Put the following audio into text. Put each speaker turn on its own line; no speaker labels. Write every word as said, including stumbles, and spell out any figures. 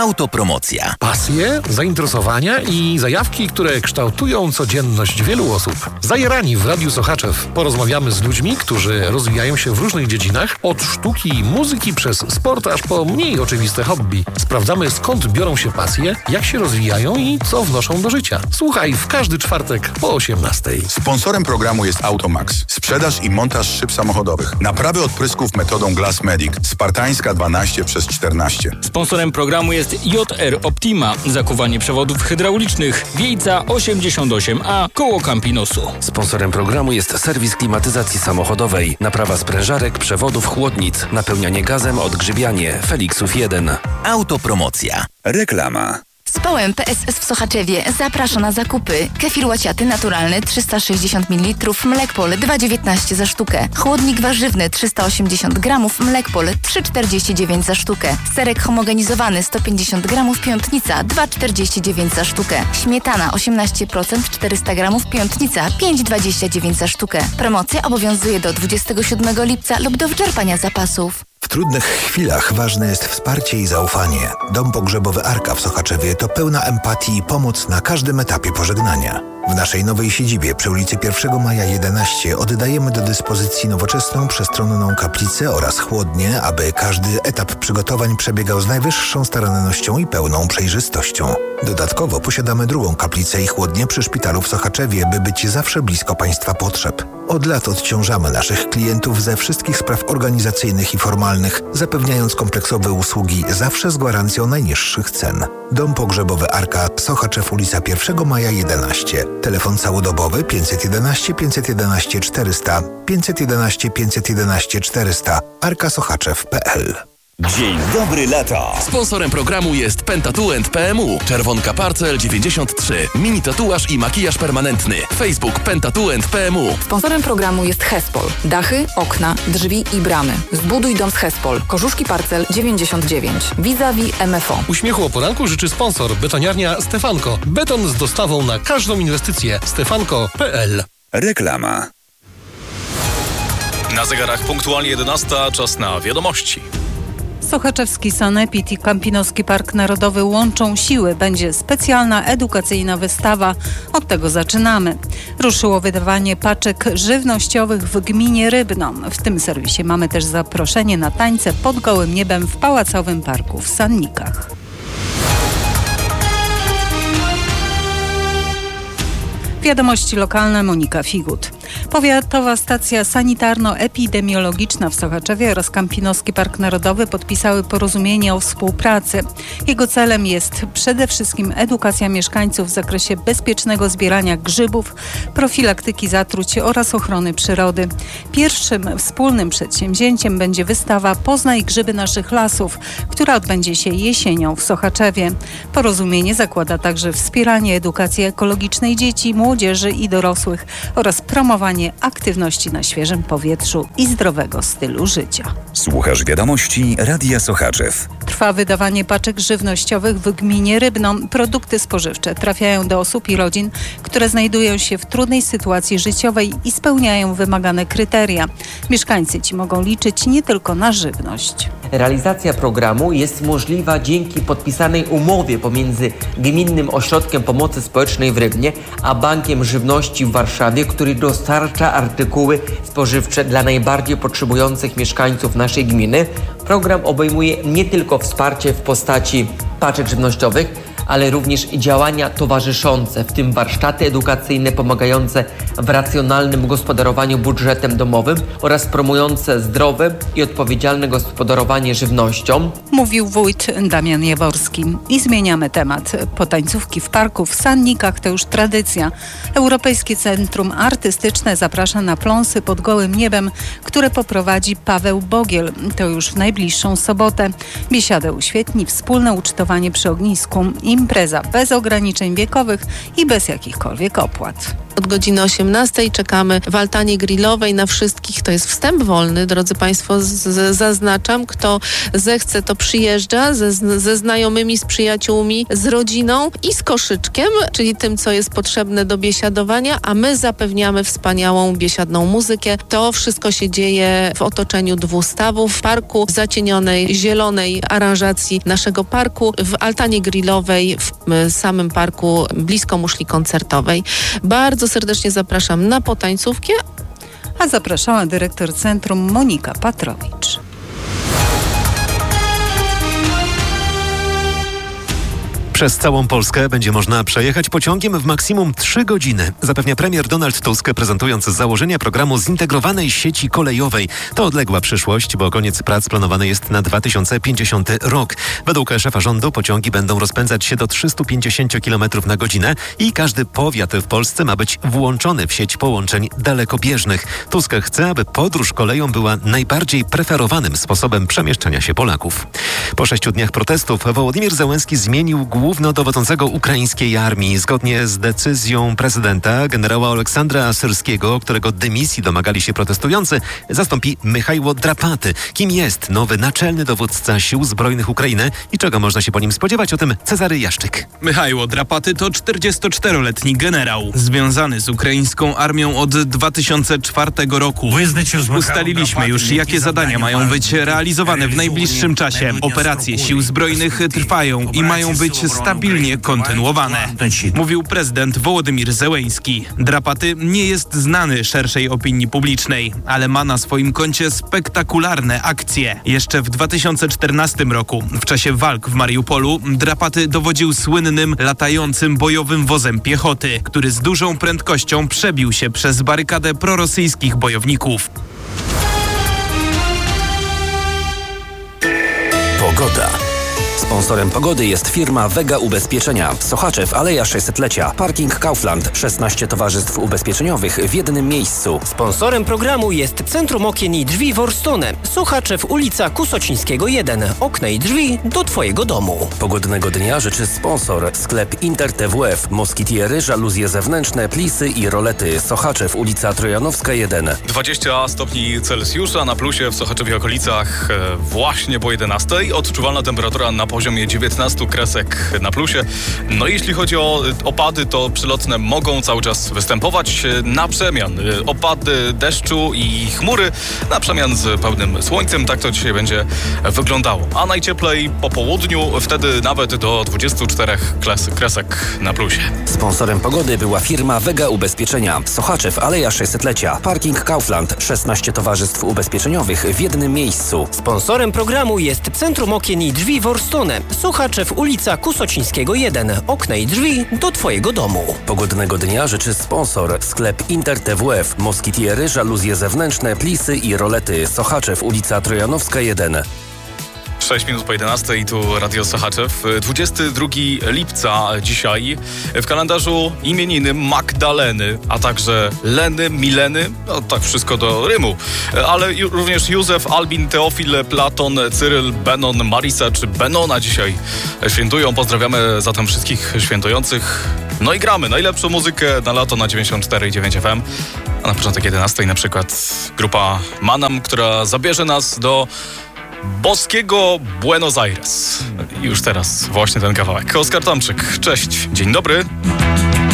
Autopromocja.
Pasje, zainteresowania i zajawki, które kształtują codzienność wielu osób. Zajerani w Radiu Sochaczew porozmawiamy z ludźmi, którzy rozwijają się w różnych dziedzinach, od sztuki i muzyki przez sport aż po mniej oczywiste hobby. Sprawdzamy, skąd biorą się pasje, jak się rozwijają i co wnoszą do życia. Słuchaj w każdy czwartek po osiemnastej.
Sponsorem programu jest Automax. Sprzedaż i montaż szyb samochodowych. Naprawy odprysków metodą Glass Medic. Spartańska dwanaście przez czternaście.
Sponsorem programu jest J R Optima. Zakuwanie przewodów hydraulicznych. Wiejca osiemdziesiąt osiem A koło Campinosu.
Sponsorem programu jest serwis klimatyzacji samochodowej. Naprawa sprężarek, przewodów, chłodnic. Napełnianie gazem, odgrzybianie. Felixów jeden.
Autopromocja.
Reklama.
Społem P S S w Sochaczewie zaprasza na zakupy. Kefir łaciaty naturalny trzysta sześćdziesiąt mililitrów, Mlekpol dwa dziewiętnaście za sztukę. Chłodnik warzywny trzysta osiemdziesiąt gramów, Mlekpol trzy czterdzieści dziewięć za sztukę. Serek homogenizowany sto pięćdziesiąt gramów, Piątnica dwa czterdzieści dziewięć za sztukę. Śmietana osiemnaście procent czterysta gramów, Piątnica pięć dwadzieścia dziewięć za sztukę. Promocja obowiązuje do dwudziestego siódmego lipca lub do wyczerpania zapasów.
W trudnych chwilach ważne jest wsparcie i zaufanie. Dom pogrzebowy Arka w Sochaczewie to pełna empatii i pomoc na każdym etapie pożegnania. W naszej nowej siedzibie przy ulicy pierwszego maja jedenaście oddajemy do dyspozycji nowoczesną, przestronną kaplicę oraz chłodnię, aby każdy etap przygotowań przebiegał z najwyższą starannością i pełną przejrzystością. Dodatkowo posiadamy drugą kaplicę i chłodnię przy szpitalu w Sochaczewie, by być zawsze blisko Państwa potrzeb. Od lat odciążamy naszych klientów ze wszystkich spraw organizacyjnych i formalnych, zapewniając kompleksowe usługi zawsze z gwarancją najniższych cen. Dom pogrzebowy Arka, Sochaczew, ulica pierwszego maja jedenaście. Telefon całodobowy pięćset jedenaście pięćset jedenaście czterysta, pięćset jedenaście pięćset jedenaście czterysta, arkasochatchew kropka p l.
Dzień dobry lata.
Sponsorem programu jest Pentatuent P M U. Czerwonka Parcel dziewięćdziesiąt trzy. Mini tatuaż i makijaż permanentny. Facebook Pentatuent P M U.
Sponsorem programu jest Hespol. Dachy, okna, drzwi i bramy. Zbuduj dom z Hespol. Korzuszki Parcel dziewięćdziesiąt dziewięć. Vis-a-vis M F O.
Uśmiechu o poranku życzy sponsor betoniarnia Stefanko. Beton z dostawą na każdą inwestycję. stefanko kropka p l.
Reklama.
Na zegarach punktualnie jedenasta, czas na wiadomości.
Sochaczewski Sanepid i Campinoski Park Narodowy łączą siły. Będzie specjalna edukacyjna wystawa. Od tego zaczynamy. Ruszyło wydawanie paczek żywnościowych w gminie Rybno. W tym serwisie mamy też zaproszenie na tańce pod gołym niebem w Pałacowym Parku w Sannikach. Wiadomości lokalne, Monika Figut. Powiatowa Stacja Sanitarno-Epidemiologiczna w Sochaczewie oraz Campinoski Park Narodowy podpisały porozumienie o współpracy. Jego celem jest przede wszystkim edukacja mieszkańców w zakresie bezpiecznego zbierania grzybów, profilaktyki zatruć oraz ochrony przyrody. Pierwszym wspólnym przedsięwzięciem będzie wystawa Poznaj grzyby naszych lasów, która odbędzie się jesienią w Sochaczewie. Porozumienie zakłada także wspieranie edukacji ekologicznej dzieci, młodzieży i dorosłych oraz promowanie aktywności na świeżym powietrzu i zdrowego stylu życia.
Słuchasz wiadomości Radia Sochaczew.
Trwa wydawanie paczek żywnościowych w gminie Rybno. Produkty spożywcze trafiają do osób i rodzin, które znajdują się w trudnej sytuacji życiowej i spełniają wymagane kryteria. Mieszkańcy ci mogą liczyć nie tylko na żywność.
Realizacja programu jest możliwa dzięki podpisanej umowie pomiędzy Gminnym Ośrodkiem Pomocy Społecznej w Rybnie a Bankiem Żywności w Warszawie, który dostarcza artykuły spożywcze dla najbardziej potrzebujących mieszkańców naszej gminy. Program obejmuje nie tylko wsparcie w postaci paczek żywnościowych, ale również działania towarzyszące, w tym warsztaty edukacyjne pomagające w racjonalnym gospodarowaniu budżetem domowym oraz promujące zdrowe i odpowiedzialne gospodarowanie żywnością.
Mówił wójt Damian Jaworski. I zmieniamy temat. Potańcówki w parku w Sannikach to już tradycja. Europejskie Centrum Artystyczne zaprasza na pląsy pod gołym niebem, które poprowadzi Paweł Bogiel. To już w najbliższą sobotę. Biesiadę uświetni wspólne ucztowanie przy ognisku. Impreza bez ograniczeń wiekowych i bez jakichkolwiek opłat.
Od godziny osiemnastej czekamy w altanie grillowej na wszystkich. To jest wstęp wolny, drodzy Państwo, z, z, zaznaczam. Kto zechce, to przyjeżdża ze, ze znajomymi, z przyjaciółmi, z rodziną i z koszyczkiem, czyli tym, co jest potrzebne do biesiadowania, a my zapewniamy wspaniałą biesiadną muzykę. To wszystko się dzieje w otoczeniu dwóch stawów, w parku, w zacienionej, zielonej aranżacji naszego parku, w altanie grillowej, w samym parku, blisko muszli koncertowej. Bardzo serdecznie zapraszam na potańcówkę.
A zapraszała dyrektor centrum Monika Patrowicz.
Przez całą Polskę będzie można przejechać pociągiem w maksimum trzy godziny, zapewnia premier Donald Tusk, prezentując założenia programu zintegrowanej sieci kolejowej. To odległa przyszłość, bo koniec prac planowany jest na dwa tysiące pięćdziesiąty rok. Według szefa rządu pociągi będą rozpędzać się do trzysta pięćdziesiąt kilometrów na godzinę i każdy powiat w Polsce ma być włączony w sieć połączeń dalekobieżnych. Tusk chce, aby podróż koleją była najbardziej preferowanym sposobem przemieszczania się Polaków. Po sześciu dniach protestów Wołodymyr Zełenski zmienił głównodowodzącego ukraińskiej armii. Zgodnie z decyzją prezydenta generała Oleksandra Syrskiego, którego dymisji domagali się protestujący, zastąpi Michajło Drapaty. Kim jest nowy naczelny dowódca sił zbrojnych Ukrainy i czego można się po nim spodziewać? O tym Cezary Jaszczyk.
Michajło Drapaty to czterdziestoczteroletni generał, związany z ukraińską armią od dwa tysiące czwartego roku. Ustaliliśmy już, jakie zadania mają być realizowane w najbliższym czasie. Operacje sił zbrojnych trwają i mają być stabilnie kontynuowane, mówił prezydent Wołodymyr Zełenski. Drapaty nie jest znany szerszej opinii publicznej, ale ma na swoim koncie spektakularne akcje. Jeszcze w dwa tysiące czternastym roku, w czasie walk w Mariupolu, Drapaty dowodził słynnym latającym bojowym wozem piechoty, który z dużą prędkością przebił się przez barykadę prorosyjskich bojowników.
Pogoda. Sponsorem pogody jest firma Vega Ubezpieczenia. Sochaczew, Aleja sześćsetlecia. Parking Kaufland. szesnaście towarzystw ubezpieczeniowych w jednym miejscu.
Sponsorem programu jest Centrum Okien i Drzwi Worstone. Sochaczew, ulica Kusocińskiego jeden. Okna i drzwi do Twojego domu.
Pogodnego dnia życzy sponsor. Sklep Inter T W F. Moskitiery, żaluzje zewnętrzne, plisy i rolety. Sochaczew, ulica Trojanowska jeden.
dwadzieścia stopni Celsjusza na plusie w Sochaczewie okolicach właśnie po jedenastej. Odczuwalna temperatura na poziomie dziewiętnaście kresek na plusie. No i jeśli chodzi o opady, to przelotne mogą cały czas występować na przemian. Opady deszczu i chmury na przemian z pełnym słońcem. Tak to dzisiaj będzie wyglądało. A najcieplej po południu, wtedy nawet do dwudziestu czterech kresek na plusie.
Sponsorem pogody była firma Vega Ubezpieczenia. Sochaczew, Aleja sześćsetlecia. Parking Kaufland. szesnaście towarzystw ubezpieczeniowych w jednym miejscu.
Sponsorem programu jest Centrum Okien i Drzwi Worstone. Sochaczew, ulica Kusocińskiego jeden. Okna i drzwi do Twojego domu.
Pogodnego dnia życzy sponsor. Sklep Inter T W F. Moskitiery, żaluzje zewnętrzne, plisy i rolety. Sochaczew, ulica Trojanowska jeden.
sześć minut po jedenastej i tu Radio Sochaczew. dwudziestego drugiego lipca dzisiaj w kalendarzu imieniny Magdaleny, a także Leny, Mileny, no tak wszystko do rymu, ale ju, również Józef, Albin, Teofil, Platon, Cyryl, Benon, Marisa czy Benona dzisiaj świętują. Pozdrawiamy zatem wszystkich świętujących. No i gramy najlepszą muzykę na lato na dziewięćdziesiąt cztery i dziewięć F M. A na początek jedenastej na przykład grupa Manam, która zabierze nas do boskiego Buenos Aires. Już teraz właśnie ten kawałek. Oskar Tomczyk, cześć, dzień dobry.